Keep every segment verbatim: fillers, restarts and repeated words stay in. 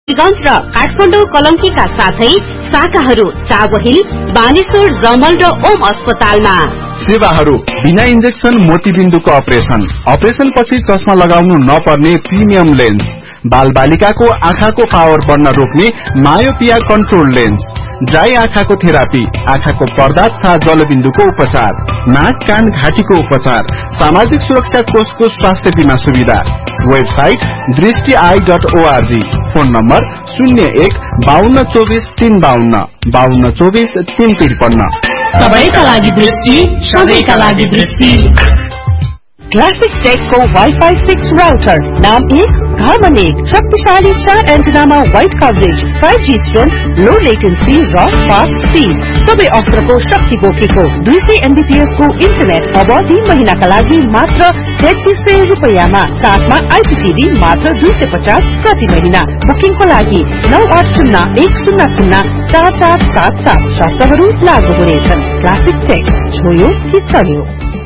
गञ्ज र काठमाडौँ कलंकीका साथै शाखाहरू चाबहिल, बानेश्वर, जमल र ओम अस्पतालमा। सेवाहरू बिना इन्जेक्सन मोतीबिन्दुको अपरेसन, अपरेसन पछि चस्मा लगाउनु नपर्ने प्रिमियम लेन्स, बाल बालिकाको आँखाको पावर बढ्न रोक्ने मायोपिया कन्ट्रोल लेन्स, ड्राई आँखाको थेरापी, आँखाको पर्दा तथा जलबिन्दुको उपचार, नाक कान घाँटीको उपचार, सामाजिक सुरक्षा कोषको स्वास्थ्य बीमा सुविधा। वेबसाइट दृष्टि I dot ORG. Phone number शून्य एक बाहन्न चौबिस तीन बाहन्न बाहन्न चौबिस तीन त्रिपन्न। सबैका लागि दृष्टि, सबैका लागि दृष्टि। क्लासिक टेकको वाइफाई सिक्स राउटर, नाम एक घरमा एक, शक्तिशाली चार एन्टेनामा wide coverage, five G strength, लो लेटेन्सी र फास्ट स्पिड, सबै अस्त्रको शक्ति बोकेको दुई सय एमबीपीएस को इन्टरनेट अब तीन महिनाका लागि मात्र तेत्तीस सय रुपियाँमा, साथमा आइपीटीभी मात्र दुई सय पचास प्रति महिना। बुकिङको लागि नौ आठ शून्य एक शून्य शून्य चार चार सात सात। शर्तहरू लागू हुनेछन्। क्लासिक टेक, छोयो कि चल्यो।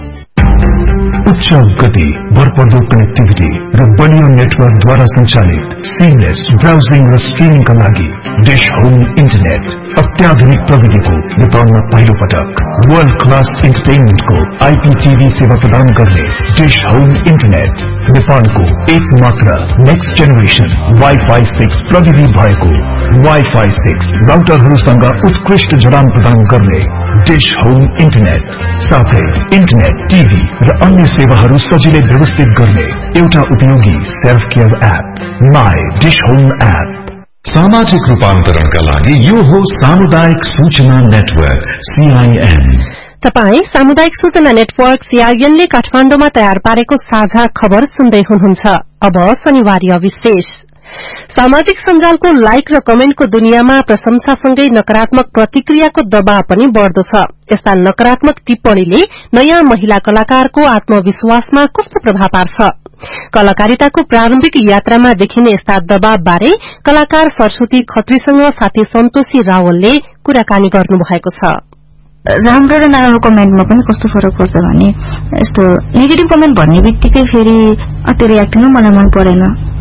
उच्च गति, भरपर्दो कनेक्टिभिटी र बलियो नेटवर्कद्वारा सञ्चालित सिमलेस ब्राउजिङ र स्ट्रिमिङका लागि डिश होम इन्टरनेट अत्याधुनिक प्रविधिको नेपालमा पहिलो पटक वर्ल्ड क्लास इन्टरटेनमेन्टको आइपीटीभी सेवा प्रदान गर्ने डिश होम इन्टरनेट नेपालको एक मात्र नेक्स्ट जेनेरेसन वाइफाई सिक्स प्रविधि भएको वाइफाई सिक्स राउटरहरूसँग उत्कृष्ट जडान प्रदान गर्ने डिश होम इन्टरनेट, साथै इन्टरनेट, टिभी र अन्य सेवाहरू सजिलै व्यवस्थित गर्ने एउटा उपयोगी self care app my dish home app. सामाजिक रूपान्तरणका लागि यो हो सामुदायिक सूचना नेटवर्क सीआईएन। तपाई सामुदायिक सूचना नेटवर्क सीआईएन ले काठमाडौँमा तयार पारेको साझा खबर सुन्दै हुनुहुन्छ। अब शनिवारी विशेष। सामाजिक सञ्जालको लाइक र कमेन्टको दुनियाँमा प्रशंसासँगै नकारात्मक प्रतिक्रियाको दबाव पनि बढ़दो छ। यस्ता नकारात्मक टिप्पणीले नयाँ महिला कलाकारको आत्मविश्वासमा कस्तो प्रभाव पार्छ? कलाकारिताको प्रारम्भिक यात्रामा देखिने यस्ता दबाव बारे कलाकार सरस्वती खत्रीसँग साथी सन्तोषी रावलले कुराकानी गर्नुभएको छ। राम्रो र नराम्रो कमेन्टमा पनि कस्तो फरक पर्छ भने, यस्तो नेगेटिभ कमेन्ट भन्ने बित्तिकै फेरि अति रियाक्ट गर्नु मलाई मन परेन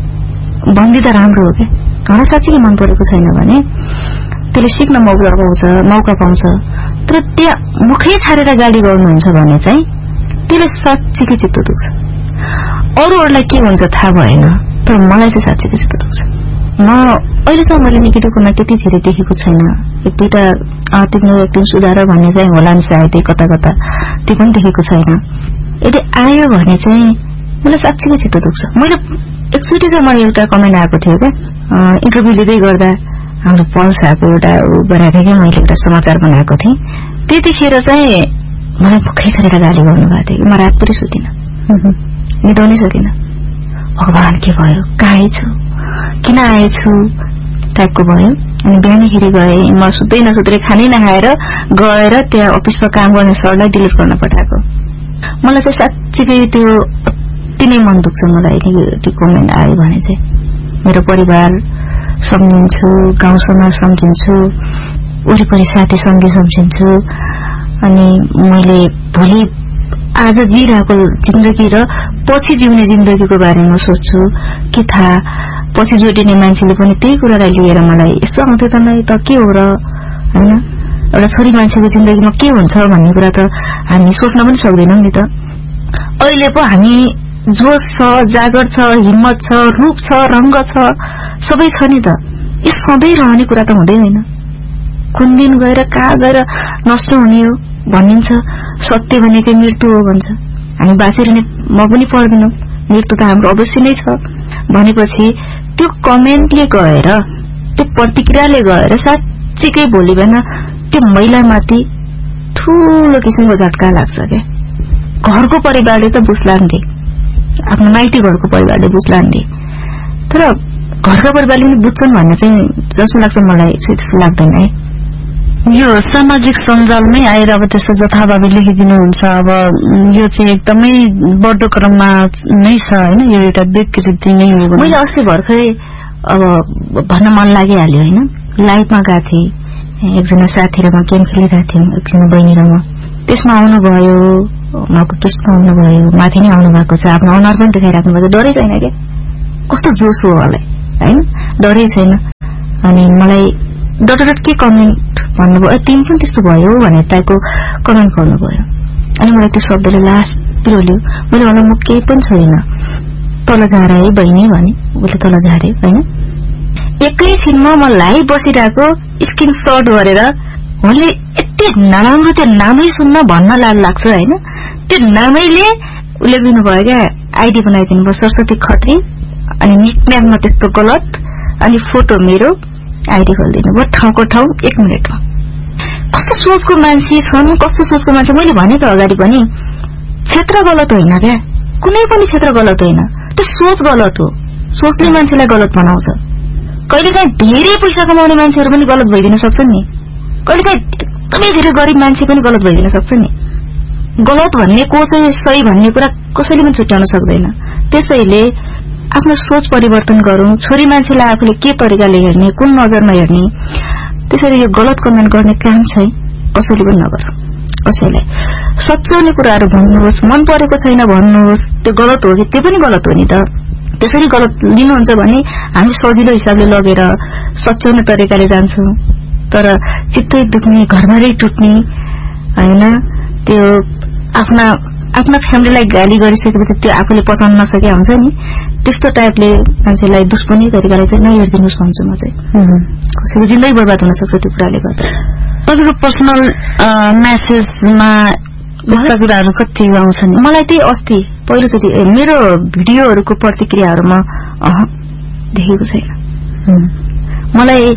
भन्दिँदा राम्रो हो कि, घरमा साँच्चै मन परेको छैन भने त्यसले सिक्न मौका पाउँछ मौका पाउँछ तर त्यहाँ मुखै छाडेर गाली गर्नुहुन्छ भने चाहिँ त्यसले साँच्चीकै चित्त दुख्छ। अरूहरूलाई के हुन्छ थाहा भएन, तर मलाई चाहिँ साँच्चीकै चित्त दुख्छ। म अहिलेसम्म मैले नेगेटिभ कमेन्ट त्यति धेरै देखेको छैन। एक दुईटा तिम्रो एक्टिङ सुधार भन्ने चाहिँ होला नि सायद कता कता, त्यो पनि देखेको छैन। यदि आयो भने चाहिँ मलाई साँच्चीकै चित्त दुख्छ। मैले एकचोटि चाहिँ मलाई एउटा कमेन्ट आएको थियो क्या, इन्टरभ्यू लिँदै गर्दा हाम्रो पल्साको एउटा बनाएको थिएँ, मैले एउटा समाचार बनाएको थिएँ। त्यतिखेर चाहिँ मलाई भुखै छरेर गाली गर्नुभएको थियो कि म रातभरि सुतिनँ, निदाउनै सकिनँ। भगवान के भयो, कहाँ आएछु, किन आएछु टाइपको भयो। अनि बिहानखेरि गएँ, म सुत्दै नसुत्दै खानै नखाएर गएर त्यहाँ अफिसमा काम गर्ने सरलाई डिलिट गर्न पठाएको। मलाई चाहिँ साँच्चीकै त्यो अति नै मन दुख्छ। मलाई त्यो कमेन्ट आयो भने चाहिँ मेरो परिवार सम्झिन्छु, गाउँ समाज सम्झिन्छु, वरिपरि साथी सङ्गी सम्झिन्छु। अनि मैले भोलि आज जिरहेको जिन्दगी र पछि जिउने जिन्दगीको बारेमा सोच्छु। के थाहा पछि जोडिने मान्छेले पनि त्यही कुरालाई लिएर मलाई यसो आउँथ्यो त नै त के हो र, होइन? एउटा छोरी मान्छेको जिन्दगीमा के हुन्छ भन्ने कुरा त हामी सोच्न पनि सक्दैनौँ नि त। अहिले पो हामी जोश छ, जागर छ, हिम्मत छ, रूप छ, रंग छ, सबै छ नि त। यो सधैँ रहने कुरा त हुँदै होइन। कुन दिन गएर कहाँ गएर नष्ट हुने हो भनिन्छ। सत्य भनेकै मृत्यु हो भन्छ। हामी बाँचेर नै म पनि पर्दैनौँ, मृत्यु त हाम्रो अवश्य नै छ भनेपछि त्यो कमेन्टले गएर, त्यो प्रतिक्रियाले गएर साँच्चीकै भोलि बिहान त्यो महिलामाथि ठूलो किसिमको झट्का लाग्छ क्या। घरको परिवारले त बुझ्लान्थे, आफ्नो माइती घरको परिवारले बुझ्लान्थे, तर घरका परिवारले पनि बुझ्छन् भन्ने चाहिँ जस्तो लाग्छ मलाई चाहिँ त्यस्तो लाग्दैन है। यो सामाजिक सञ्जालमै आएर अब त्यस्तो जथाभावी लेखिदिनुहुन्छ। अब यो चाहिँ एकदमै बढ्दो क्रममा नै छ होइन, यो एउटा विकृति नै हो। मैले अस्ति भर्खरै अब भन्न मन लागिहाल्यो होइन, लाइभमा गएको थिएँ, एकजना साथी र म गेम खेलिरहेको थियौँ, एकजना बहिनी र म। त्यसमा आउनुभयो, उहाँको केसमा आउनुभयो, माथि नै आउनु भएको छ, आफ्नो अनुहार पनि देखाइराख्नु भएको छ। डरै छैन क्या, कस्तो जोस हो उहाँलाई होइन, डरै छैन। अनि मलाई डटडट के कमेन्ट भन्नुभयो तिमी पनि त्यस्तो भयो भनेर टाइपको कमेन्ट गर्नुभयो अनि मलाई त्यो शब्दले लास पिरोल्यो मैले भने म केही पनि छैन तल झारे है बहिनी भने उसले तल झारे होइन एकैछिनमा म लाइभ बसिरहेको स्क्रिनशट गरेर मैले यति नराम्रो त्यो नामै सुन्न भन्न लाज लाग्छ होइन त्यो नामैले उसले दिनुभयो क्या आइडी बनाइदिनु भयो सरस्वती खत्री अनि निकनेममा त्यस्तो गलत अनि फोटो मेरो आइडी खोलिदिनु भयो ठाउँको ठाउँ एक मिनटमा कस्तो सोचको मान्छे छन् कस्तो सोचको मान्छे मैले भने त अगाडि पनि क्षेत्र गलत होइन क्या कुनै पनि क्षेत्र गलत होइन त्यो सोच गलत हो सोचले मान्छेलाई गलत बनाउँछ कहिलेकाहीँ धेरै पैसा कमाउने मान्छेहरू पनि गलत भइदिन सक्छन् नि कहिलेकाहीँ एकदमै धेरै गरिब मान्छे पनि गलत भइदिन सक्छ नि गलत भन्ने को चाहिँ सही भन्ने कुरा कसैले पनि छुट्याउन सक्दैन त्यसैले आफ्नो सोच परिवर्तन गरौं छोरी मान्छेलाई आफूले के तरिकाले हेर्ने कुन नजरमा हेर्ने त्यसरी यो गलत कमेन्ट गर्ने काम चाहिँ कसैले पनि नगर कसैलाई सच्याउने कुराहरू भन्नुहोस् मन परेको छैन भन्नुहोस् त्यो गलत हो कि त्यो पनि गलत हो नि त त्यसरी गलत लिनुहुन्छ भने हामी सजिलो हिसाबले लगेर सच्याउने तरिकाले जान्छौं तर चित्तै दुख्ने घरबारै टुट्ने हैन त्यो आफ्ना आफ्ना फ्यामिलीलाई गाली गरिसकेपछि त्यो आफूले पचाउन नसके हुन्छ नि त्यस्तो टाइपले मान्छेलाई दुश्मनी तरिकाले चाहिँ नहेर्दिनुस् भन्छु म चाहिँ कसैको जिन्दगी बर्बाद हुन सक्छ त्यो कुराले गर्दा तपाईको पर्सनल मेसेजमा यस्ता कुराहरू कति आउँछ नि मलाई त्यही अस्ति पहिलोचोटि मेरो भिडियोहरूको प्रतिक्रियाहरूमा अह देखेको छैन मलाई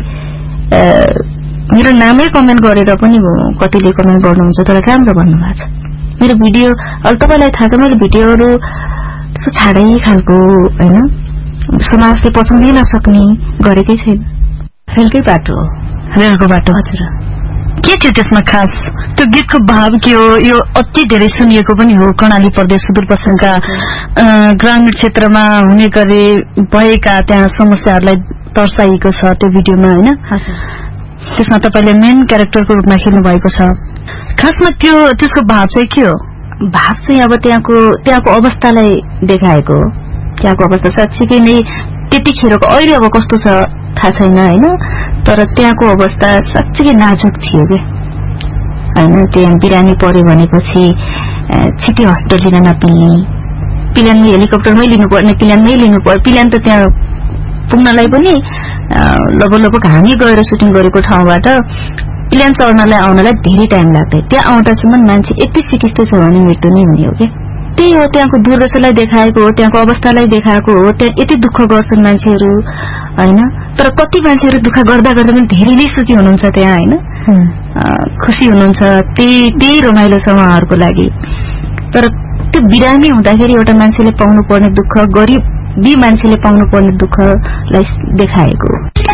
मेरो नामै कमेन्ट गरेर पनि कतिले कमेन्ट गर्नुहुन्छ तर राम्रो भन्नुभएको छ मेरो भिडियो अब तपाईलाई थाहा छ मैले भिडियोहरू त्यस्तो छाडै खालको हैन समाजले पचाउनै नसक्ने गरेकै छैन फेलकै बाटो हो रेलको बाटो हजुर के थियो त्यसमा खास त्यो गीतको भाव के हो यो अति धेरै सुनिएको पनि हो कर्णाली प्रदेश सुदूरपश्चिमका ग्रामीण क्षेत्रमा हुने गरे भएका त्यहाँ समस्याहरूलाई दर्शाइएको छ त्यो भिडियोमा हैन हजुर त्यसमा तपाईले मेन क्यारेक्टरको रूपमा खेल्नु भएको छ खासमा त्यो त्यसको भाव चाहिँ के हो भाव चाहिँ अब त्यहाँको त्यहाँको अवस्थालाई देखाएको हो त्यहाँको अवस्था साच्चै नै त्यतिखेरको अहिले अब कस्तो छ थाहा छैन हैन तर त्यहाँको अवस्था साच्चै नाजुक थियो के हैन त्यहाँ बिरामी पर्यो भनेपछि छिटै हस्पिटल लिन नपिल्ने प्लेनमै हेलिकप्टरमै लिनुपर्ने प्लेनमै लिनु पर्यो प्लेन त त्यहाँ पुग्नलाई पनि लगभग लगभग हामी गएर सुटिङ गरेको ठाउँबाट प्लेन चढ्नलाई आउनलाई धेरै टाइम लाग्थ्यो त्यहाँ आउँदासम्म मान्छे यति सिकिस्त छ भने मृत्यु नै हुने हो के त्यही हो त्यहाँको दुर्दशालाई देखाएको हो त्यहाँको अवस्थालाई देखाएको हो त्यहाँ यति दुःख गर्छन् मान्छेहरू हैन तर कति मान्छेहरू दुःख गर्दा गर्दा पनि धेरै नै सुखी हुनुहुन्छ त्यहाँ हैन खुसी हुनुहुन्छ त्यही त्यही रमाइलो छ उहाँहरूको लागि तर त्यो बिरामी हुँदाखेरि एउटा मान्छेले पाउनु पर्ने दुःख गरिब बी मान्छेले पाउनु पर्ने दुःखलाई देखाएको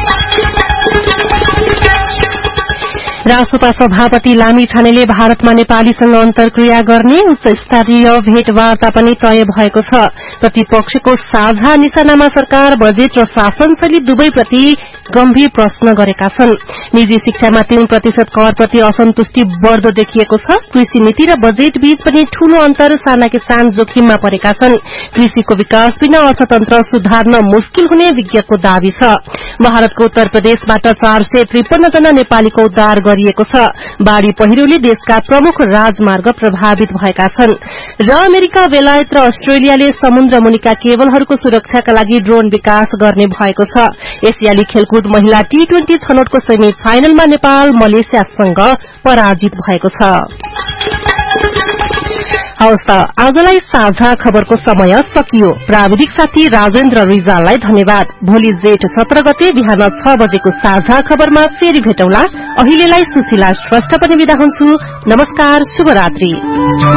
रासोपा सभापति लामी छानेले भारतमा नेपालीसँग अन्तर्क्रिया गर्ने उच्च स्तरीय भेटवार्ता पनि तय भएको छ प्रतिपक्षको साझा निशानामा सरकार बजेट र शासन शैली दुवैप्रति गम्भीर प्रश्न गरेका छन् निजी शिक्षामा तीन प्रतिशत करप्रति असन्तुष्टि बढ्दो देखिएको छ कृषि नीति र बजेट बीच पनि ठूलो अन्तर साना किसान जोखिममा परेका छन् कृषिको विकास बिना अर्थतन्त्र सुधार्न मुस्किल हुने विज्ञको दावी छ भारतको उत्तर प्रदेशबाट चार सय त्रिपन्न जना नेपालीको उद्धार गरिएको छ बाढ़ी पहिरोले देशका प्रमुख राजमार्ग प्रभावित भएका छन् र अमेरिका बेलायत र अस्ट्रेलियाले समुद्र मुनिका केबलहरूको सुरक्षाका लागि ड्रोन विकास गर्ने भएको छ एसियाली खेलकुद महिला टी ट्वेन्टी छनौटको सेमी फाइनलमा नेपाल मलेसियासँग पराजित भएको छ हवस् त आजलाई साझा खबरको समय सकियो प्राविधिक साथी राजेन्द्र रिजाललाई धन्यवाद भोलि जेठ सत्र गते बिहान छ बजेको साझा खबरमा फेरि भेटौँला अहिलेलाई सुशीला श्रेष्ठ पनि बिदा हुन्छु नमस्कार शुभरात्रि।